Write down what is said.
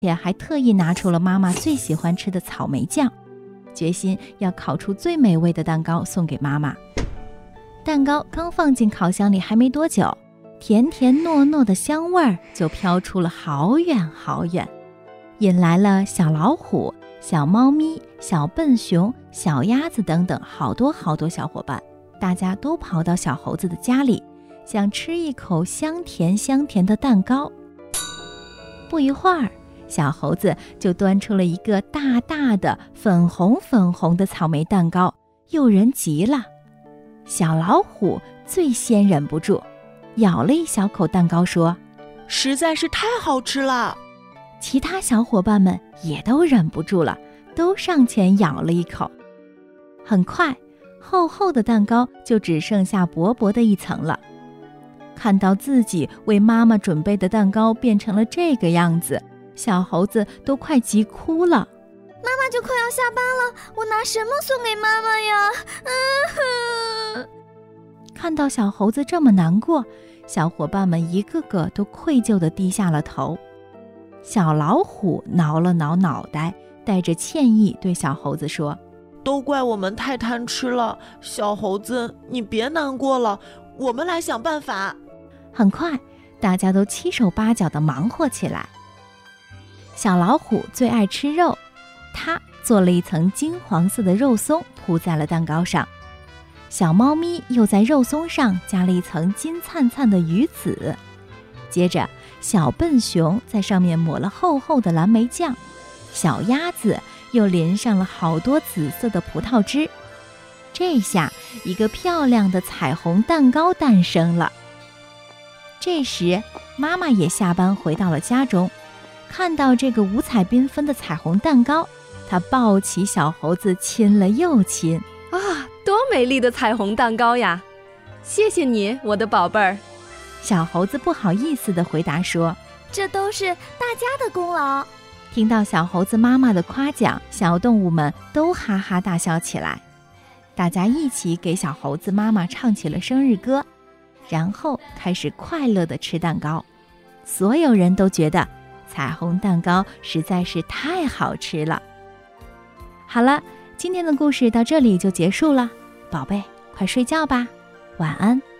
也还特意拿出了妈妈最喜欢吃的草莓酱，决心要烤出最美味的蛋糕送给妈妈。蛋糕刚放进烤箱里还没多久，甜甜糯糯的香味儿就飘出了好远好远，引来了小老虎、小猫咪、小笨熊、小鸭子等等好多好多小伙伴，大家都跑到小猴子的家里，想吃一口香甜香甜的蛋糕。不一会儿，小猴子就端出了一个大大的粉红粉红的草莓蛋糕，诱人极了。小老虎最先忍不住，咬了一小口蛋糕说：“ 实在是太好吃了。” 其他小伙伴们也都忍不住了，都上前咬了一口。很快，厚厚的蛋糕就只剩下薄薄的一层了。看到自己为妈妈准备的蛋糕变成了这个样子，小猴子都快急哭了。 妈妈就快要下班了，我拿什么送给妈妈呀？ 看到小猴子这么难过，小伙伴们一个个都愧疚地低下了头。小老虎挠了挠脑袋，带着歉意对小猴子说：“ 都怪我们太贪吃了，小猴子，你别难过了，我们来想办法。” 很快，大家都七手八脚地忙活起来。小老虎最爱吃肉，它做了一层金黄色的肉松铺在了蛋糕上。小猫咪又在肉松上加了一层金灿灿的鱼籽，接着小笨熊在上面抹了厚厚的蓝莓酱，小鸭子又淋上了好多紫色的葡萄汁。这下一个漂亮的彩虹蛋糕诞生了。这时妈妈也下班回到了家中，看到这个五彩缤纷的彩虹蛋糕，她抱起小猴子亲了又亲。 啊，多美丽的彩虹蛋糕呀！谢谢你，我的宝贝儿。 小猴子不好意思地回答说：“ 这都是大家的功劳。” 听到小猴子妈妈的夸奖，小动物们都哈哈大笑起来。大家一起给小猴子妈妈唱起了生日歌，然后开始快乐地吃蛋糕。所有人都觉得彩虹蛋糕实在是太好吃了。好了，今天的故事到这里就结束了，宝贝，快睡觉吧，晚安。